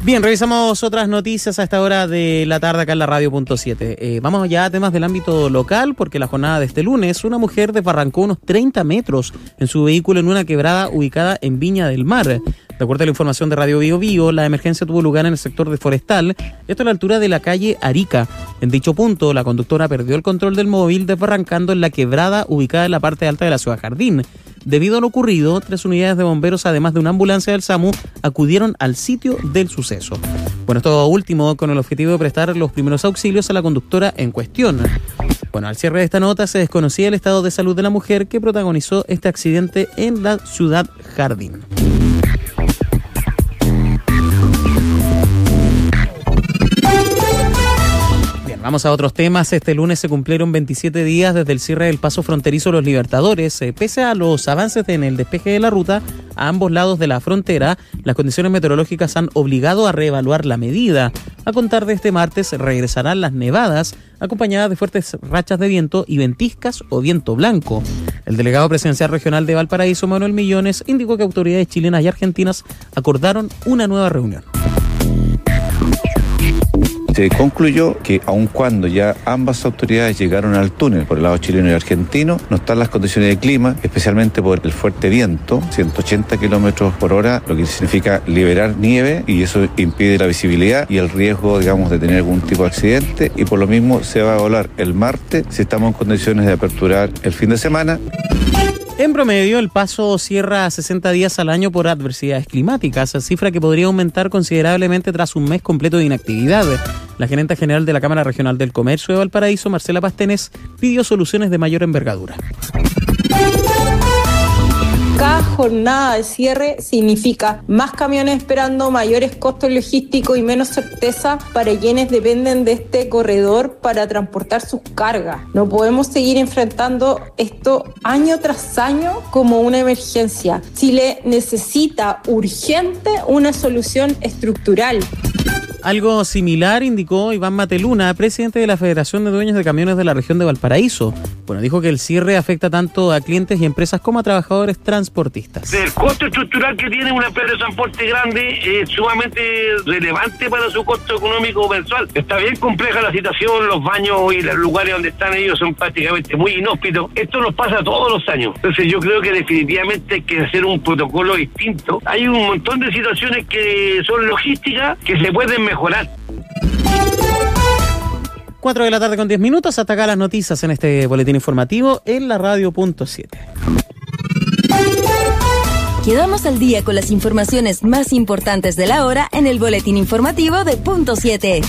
Bien, revisamos otras noticias a esta hora de la tarde acá en la radio.7. Vamos ya a temas del ámbito local, porque la jornada de este lunes, una mujer desbarrancó unos 30 metros en su vehículo en una quebrada ubicada en Viña del Mar. De acuerdo a la información de Radio Bio Bio, la emergencia tuvo lugar en el sector de Forestal, esto a la altura de la calle Arica. En dicho punto, la conductora perdió el control del móvil desbarrancando en la quebrada ubicada en la parte alta de la ciudad Jardín. Debido a lo ocurrido, 3 unidades de bomberos, además de una ambulancia del SAMU, acudieron al sitio del suceso. Bueno, esto último con el objetivo de prestar los primeros auxilios a la conductora en cuestión. Bueno, al cierre de esta nota se desconocía el estado de salud de la mujer que protagonizó este accidente en la ciudad Jardín. Vamos a otros temas. Este lunes se cumplieron 27 días desde el cierre del paso fronterizo Los Libertadores. Pese a los avances en el despeje de la ruta a ambos lados de la frontera, las condiciones meteorológicas han obligado a reevaluar la medida. A contar de este martes regresarán las nevadas, acompañadas de fuertes rachas de viento y ventiscas o viento blanco. El delegado presidencial regional de Valparaíso, Manuel Millones, indicó que autoridades chilenas y argentinas acordaron una nueva reunión. Se concluyó que aun cuando ya ambas autoridades llegaron al túnel por el lado chileno y argentino, no están las condiciones de clima, especialmente por el fuerte viento, 180 kilómetros por hora, lo que significa liberar nieve, y eso impide la visibilidad y el riesgo, digamos, de tener algún tipo de accidente, y por lo mismo se va a volar el martes si estamos en condiciones de aperturar el fin de semana. En promedio, el paso cierra 60 días al año por adversidades climáticas, cifra que podría aumentar considerablemente tras un mes completo de inactividad. La gerente general de la Cámara Regional del Comercio de Valparaíso, Marcela Pastenes, pidió soluciones de mayor envergadura. Cada jornada de cierre significa más camiones esperando, mayores costos logísticos y menos certeza para quienes dependen de este corredor para transportar sus cargas. No podemos seguir enfrentando esto año tras año como una emergencia. Chile necesita urgente una solución estructural. Algo similar indicó Iván Mateluna, presidente de la Federación de Dueños de Camiones de la región de Valparaíso. Bueno, dijo que el cierre afecta tanto a clientes y empresas como a trabajadores transportistas. El costo estructural que tiene una empresa de transporte grande es sumamente relevante para su costo económico mensual. Está bien compleja la situación, los baños y los lugares donde están ellos son prácticamente muy inhóspitos. Esto nos pasa todos los años. Entonces yo creo que definitivamente hay que hacer un protocolo distinto. Hay un montón de situaciones que son logísticas que se pueden mejorar. 4 de la tarde con 10 minutos, hasta acá las noticias en este boletín informativo en la radio.7. Quedamos al día con las informaciones más importantes de la hora en el boletín informativo de Punto 7.